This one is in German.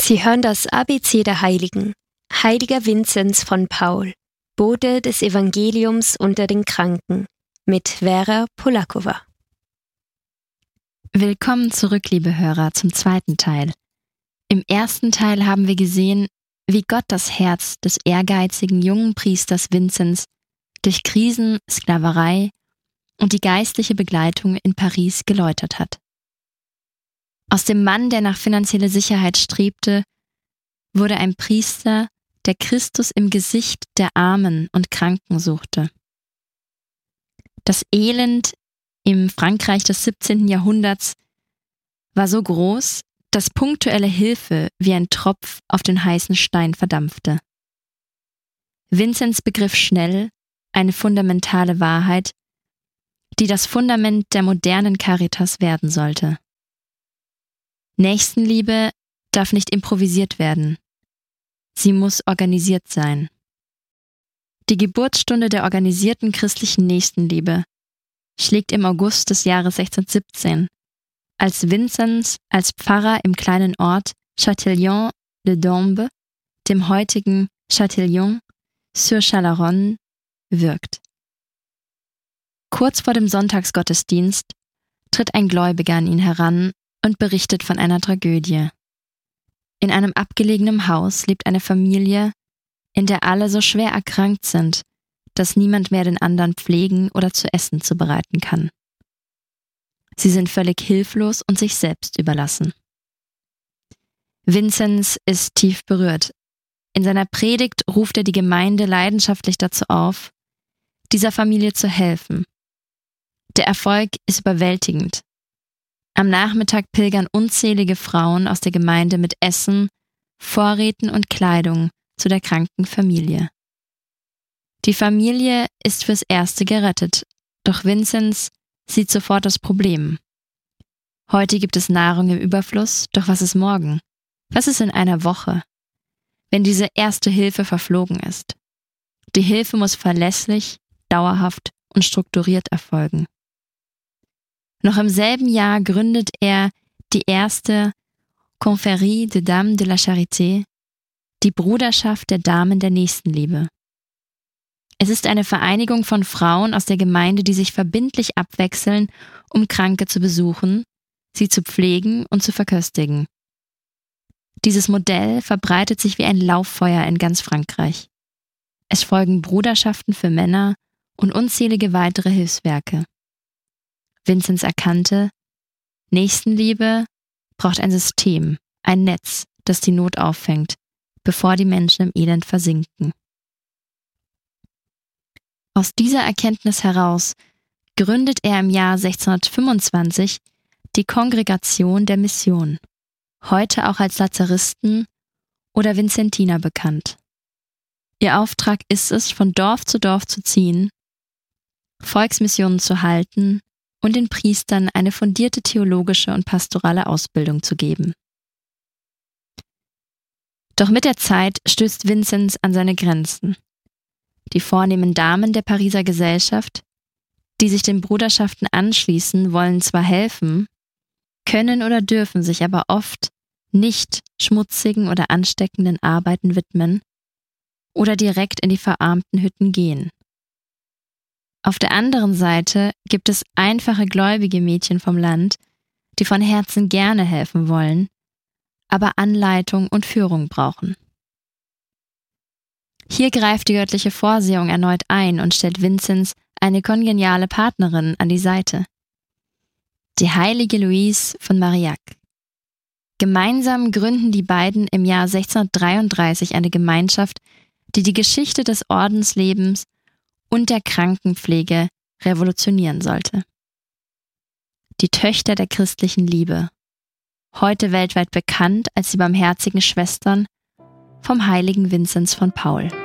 Sie hören das ABC der Heiligen. Heiliger Vinzenz von Paul, Bote des Evangeliums unter den Kranken, mit Vera Polakova. Willkommen zurück, liebe Hörer, zum zweiten Teil. Im ersten Teil haben wir gesehen, wie Gott das Herz des ehrgeizigen jungen Priesters Vinzenz durch Krisen, Sklaverei und die geistliche Begleitung in Paris geläutert hat. Aus dem Mann, der nach finanzieller Sicherheit strebte, wurde ein Priester, der Christus im Gesicht der Armen und Kranken suchte. Das Elend im Frankreich des 17. Jahrhunderts war so groß, dass punktuelle Hilfe wie ein Tropf auf den heißen Stein verdampfte. Vinzenz begriff schnell eine fundamentale Wahrheit, die das Fundament der modernen Caritas werden sollte. Nächstenliebe darf nicht improvisiert werden. Sie muss organisiert sein. Die Geburtsstunde der organisierten christlichen Nächstenliebe schlägt im August des Jahres 1617, als Vinzenz als Pfarrer im kleinen Ort Châtillon-le-Dombes, dem heutigen Châtillon-sur-Chalaronne, wirkt. Kurz vor dem Sonntagsgottesdienst tritt ein Gläubiger an ihn heran und berichtet von einer Tragödie. In einem abgelegenen Haus lebt eine Familie, in der alle so schwer erkrankt sind, dass niemand mehr den anderen pflegen oder zu essen zubereiten kann. Sie sind völlig hilflos und sich selbst überlassen. Vinzenz ist tief berührt. In seiner Predigt ruft er die Gemeinde leidenschaftlich dazu auf, dieser Familie zu helfen. Der Erfolg ist überwältigend. Am Nachmittag pilgern unzählige Frauen aus der Gemeinde mit Essen, Vorräten und Kleidung zu der kranken Familie. Die Familie ist fürs Erste gerettet, doch Vinzenz sieht sofort das Problem. Heute gibt es Nahrung im Überfluss, doch was ist morgen? Was ist in einer Woche? Wenn diese erste Hilfe verflogen ist. Die Hilfe muss verlässlich, dauerhaft und strukturiert erfolgen. Noch im selben Jahr gründet er die erste Confrérie des Dames de la Charité, die Bruderschaft der Damen der Nächstenliebe. Es ist eine Vereinigung von Frauen aus der Gemeinde, die sich verbindlich abwechseln, um Kranke zu besuchen, sie zu pflegen und zu verköstigen. Dieses Modell verbreitet sich wie ein Lauffeuer in ganz Frankreich. Es folgen Bruderschaften für Männer und unzählige weitere Hilfswerke. Vinzenz erkannte, Nächstenliebe braucht ein System, ein Netz, das die Not auffängt, bevor die Menschen im Elend versinken. Aus dieser Erkenntnis heraus gründet er im Jahr 1625 die Kongregation der Mission, heute auch als Lazaristen oder Vinzentiner bekannt. Ihr Auftrag ist es, von Dorf zu ziehen, Volksmissionen zu halten und den Priestern eine fundierte theologische und pastorale Ausbildung zu geben. Doch mit der Zeit stößt Vinzenz an seine Grenzen. Die vornehmen Damen der Pariser Gesellschaft, die sich den Bruderschaften anschließen, wollen zwar helfen, können oder dürfen sich aber oft nicht schmutzigen oder ansteckenden Arbeiten widmen oder direkt in die verarmten Hütten gehen. Auf der anderen Seite gibt es einfache gläubige Mädchen vom Land, die von Herzen gerne helfen wollen, aber Anleitung und Führung brauchen. Hier greift die göttliche Vorsehung erneut ein und stellt Vinzenz eine kongeniale Partnerin an die Seite. Die heilige Louise von Marillac. Gemeinsam gründen die beiden im Jahr 1633 eine Gemeinschaft, die die Geschichte des Ordenslebens und der Krankenpflege revolutionieren sollte. Die Töchter der christlichen Liebe, heute weltweit bekannt als die barmherzigen Schwestern vom heiligen Vinzenz von Paul.